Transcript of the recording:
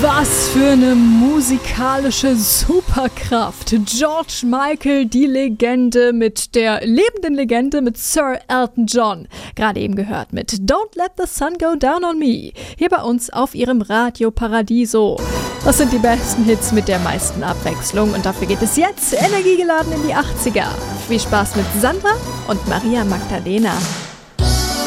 Was für eine musikalische Superkraft. George Michael, die Legende mit der lebenden Legende mit Sir Elton John. Gerade eben gehört mit Don't Let the Sun Go Down on Me. Hier bei uns auf ihrem Radio Paradiso. Das sind die besten Hits mit der meisten Abwechslung und dafür geht es jetzt energiegeladen in die 80er. Viel Spaß mit Sandra und Maria Magdalena.